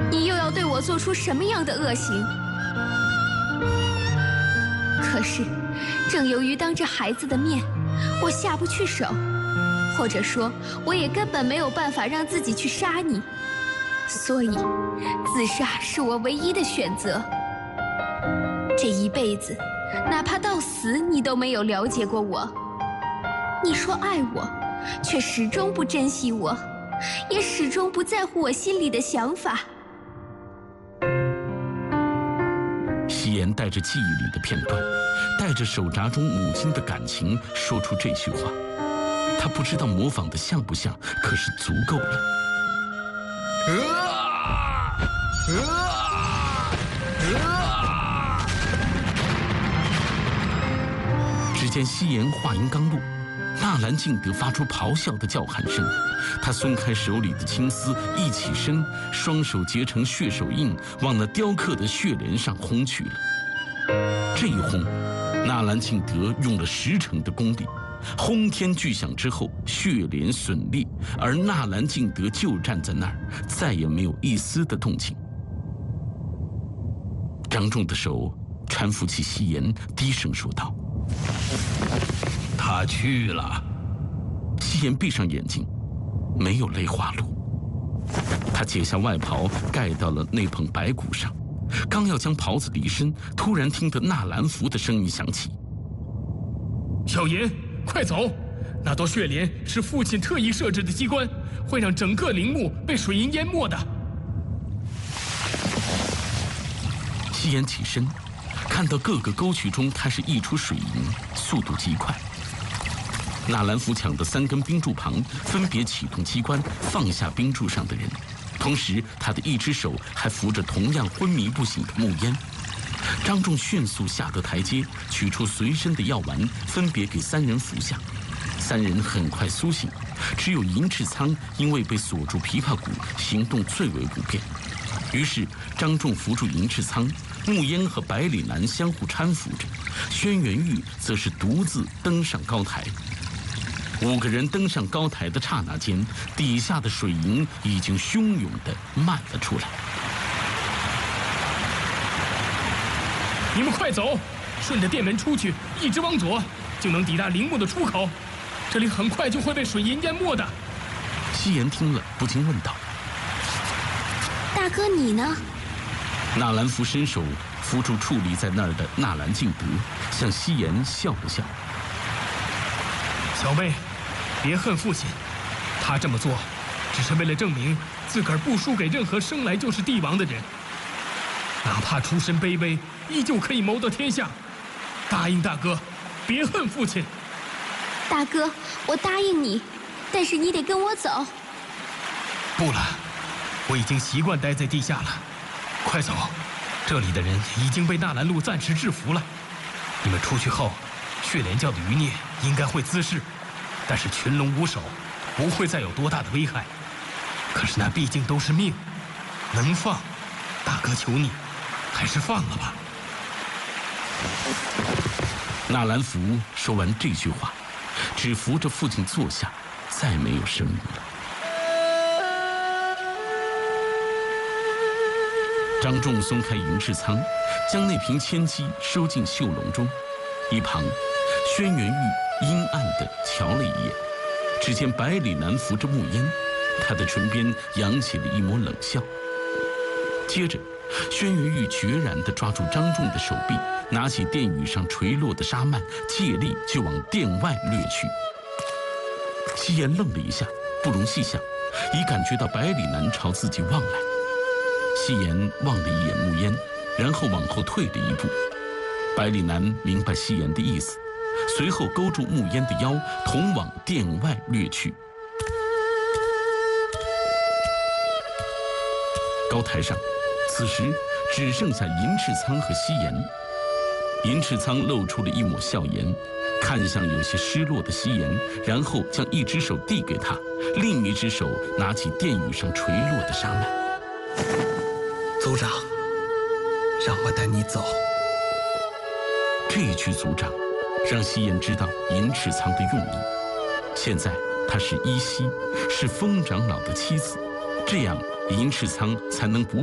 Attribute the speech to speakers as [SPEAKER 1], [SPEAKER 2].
[SPEAKER 1] 你又要对我做出什么样的恶行？可是，正由于当着孩子的面，我下不去手，或者说，我也根本没有办法让自己去杀你，所以，自杀是我唯一的选择。这一辈子，哪怕到死，你都没有了解过我。你说爱我，却始终不珍惜我，也始终不在乎我心里的想法。
[SPEAKER 2] 夕颜带着记忆里的片段，带着手札中母亲的感情，说出这句话。他不知道模仿的像不像，可是足够了。只见夕颜话音刚落，纳兰敬德发出咆哮的叫喊声，他松开手里的青丝，一起身，双手结成血手印，往那雕刻的血莲上轰去了。这一轰，纳兰敬德用了10成的功力，轰天巨响之后，血莲损裂，而纳兰敬德就站在那儿，再也没有一丝的动静。张仲的手搀扶起夕颜，低声说道：“
[SPEAKER 3] 他去了。”
[SPEAKER 2] 夕颜闭上眼睛，没有泪花露。他解下外袍，盖到了那捧白骨上，刚要将袍子离身，突然听得纳兰福的声音响起：“
[SPEAKER 3] 小颜，快走！那朵血莲是父亲特意设置的机关，会让整个陵墓被水银淹没的。”
[SPEAKER 2] 夕颜起身，看到各个沟渠中开始溢出水银，速度极快。纳兰福抢的3根冰柱旁分别启动机关，放下冰柱上的人，同时他的一只手还扶着同样昏迷不醒的慕烟。张仲迅速下得台阶，取出随身的药丸，分别给3人服下。3人很快苏醒，只有银翅苍因为被锁住琵琶骨，行动最为不便。于是张仲扶住银翅苍，慕烟和百里南相互搀扶着，轩辕玉则是独自登上高台。5个人登上高台的刹那间，底下的水银已经汹涌地漫了出来。
[SPEAKER 3] 你们快走，顺着殿门出去，一直往左，就能抵达陵墓的出口。这里很快就会被水银淹没的。
[SPEAKER 2] 夕颜听了，不禁问道：“
[SPEAKER 1] 大哥，你呢？”
[SPEAKER 2] 纳兰福伸手扶住矗立在那儿的纳兰敬德，向夕颜笑了笑：“
[SPEAKER 3] 小妹，别恨父亲，他这么做，只是为了证明自个儿不输给任何生来就是帝王的人。哪怕出身卑微，依旧可以谋得天下。答应大哥，别恨父亲。”“
[SPEAKER 1] 大哥，我答应你，但是你得跟我走。”“
[SPEAKER 3] 不了，我已经习惯待在地下了。快走，这里的人已经被纳兰路暂时制服了。你们出去后，血莲教的余孽应该会滋事，但是群龙无首，不会再有多大的危害。可是那毕竟都是命，能放，大哥求你，还是放了吧。”
[SPEAKER 2] 纳兰福说完这句话，只扶着父亲坐下，再没有声音了。张仲松开银翅苍，将那瓶千机收进袖笼中。一旁，轩辕玉阴暗地瞧了一眼，只见百里南扶着慕烟，他的唇边扬起了一抹冷笑。接着，轩辕玉决然地抓住张仲的手臂，拿起殿宇上垂落的纱幔，借力就往殿外掠去。夕颜愣了一下，不容细想，已感觉到百里南朝自己望来。夕颜望了一眼慕烟，然后往后退了一步。百里南明白夕颜的意思，随后勾住慕烟的腰，同往殿外掠去。高台上，此时只剩下银翅苍和夕颜。银翅苍露出了一抹笑颜，看向有些失落的夕颜，然后将一只手递给他，另一只手拿起殿宇上垂落的纱幔。
[SPEAKER 4] 族长，让我带你走。
[SPEAKER 2] 这一句族长，让夕颜知道银翅苍的用意。现在她是依稀，是风长老的妻子，这样银翅苍才能不